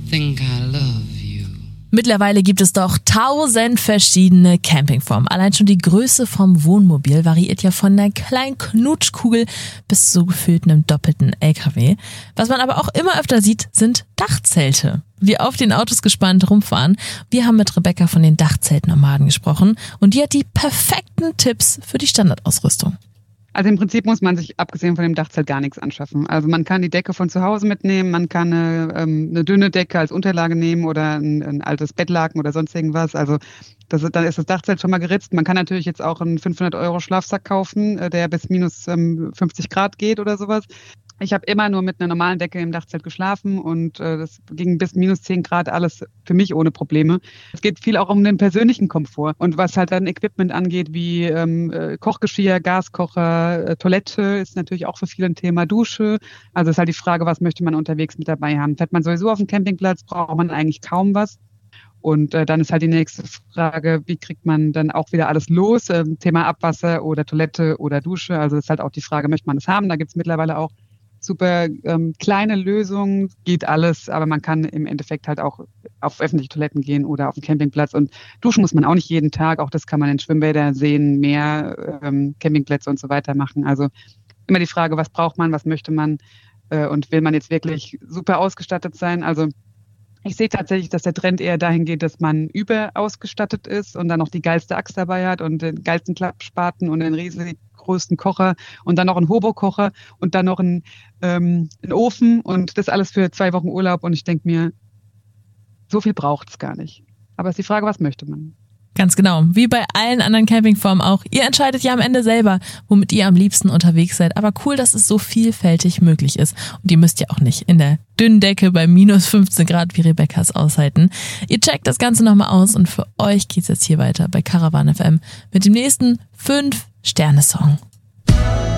think I love you. Mittlerweile gibt es doch 1000 verschiedene Campingformen. Allein schon die Größe vom Wohnmobil variiert ja von einer kleinen Knutschkugel bis zu gefühlt einem doppelten LKW. Was man aber auch immer öfter sieht, sind Dachzelte, die auf den Autos gespannt rumfahren. Wir haben mit Rebecca von den Dachzeltnomaden gesprochen und die hat die perfekten Tipps für die Standardausrüstung. Also im Prinzip muss man sich abgesehen von dem Dachzelt gar nichts anschaffen. Also man kann die Decke von zu Hause mitnehmen, man kann eine dünne Decke als Unterlage nehmen oder ein altes Bettlaken oder sonst irgendwas. Also dann ist das Dachzelt schon mal geritzt. Man kann natürlich jetzt auch einen 500 € Schlafsack kaufen, der bis minus 50 Grad geht oder sowas. Ich habe immer nur mit einer normalen Decke im Dachzelt geschlafen und das ging bis minus 10 Grad alles für mich ohne Probleme. Es geht viel auch um den persönlichen Komfort. Und was halt dann Equipment angeht, wie Kochgeschirr, Gaskocher, Toilette ist natürlich auch für viele ein Thema, Dusche. Also ist halt die Frage, was möchte man unterwegs mit dabei haben. Fährt man sowieso auf dem Campingplatz, braucht man eigentlich kaum was. Und dann ist halt die nächste Frage, wie kriegt man dann auch wieder alles los? Thema Abwasser oder Toilette oder Dusche. Also ist halt auch die Frage, möchte man das haben? Da gibt es mittlerweile auch super kleine Lösungen, geht alles, aber man kann im Endeffekt halt auch auf öffentliche Toiletten gehen oder auf den Campingplatz. Und duschen muss man auch nicht jeden Tag, auch das kann man in Schwimmbädern, Seen, Meer, Campingplätze und so weiter machen. Also immer die Frage, was braucht man, was möchte man und will man jetzt wirklich super ausgestattet sein? Also ich sehe tatsächlich, dass der Trend eher dahin geht, dass man überausgestattet ist und dann noch die geilste Axt dabei hat und den geilsten Klappspaten und den riesig größten Kocher und dann noch einen Hobo-Kocher und dann noch einen Ofen und das alles für 2 Wochen Urlaub. Und ich denke mir, so viel braucht es gar nicht. Aber es ist die Frage, was möchte man? Ganz genau, wie bei allen anderen Campingformen auch. Ihr entscheidet ja am Ende selber, womit ihr am liebsten unterwegs seid. Aber cool, dass es so vielfältig möglich ist. Und ihr müsst ja auch nicht in der dünnen Decke bei minus 15 Grad wie Rebecca's aushalten. Ihr checkt das Ganze nochmal aus und für euch geht's jetzt hier weiter bei Caravan FM mit dem nächsten 5-Sterne-Song.